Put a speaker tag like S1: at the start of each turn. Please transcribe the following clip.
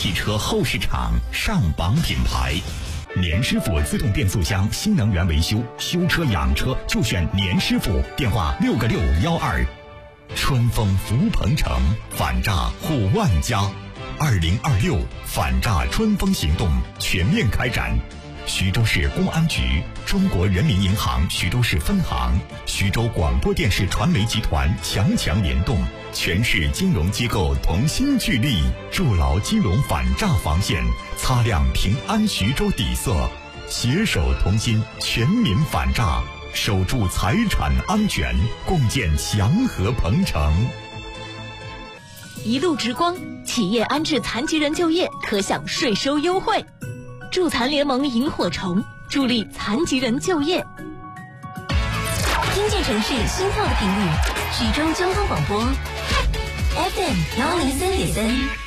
S1: 汽车后市场上榜品牌。年师傅自动变速箱新能源维修，修车养车就选年师傅，电话6个612。春风福鹏城，反诈护万家。2026反诈春风行动全面开展。徐州市公安局、中国人民银行徐州市分行、徐州广播电视传媒集团强联动，全市金融机构同心聚力，筑牢金融反诈防线，擦亮平安徐州底色，携手同心，全民反诈，守住财产安全，共建祥和鹏城。
S2: 一路直光，企业安置残疾人就业可享税收优惠。助残联盟萤火虫助力残疾人就业。听见城市心跳的频率，徐州交通广播 FM 103.3。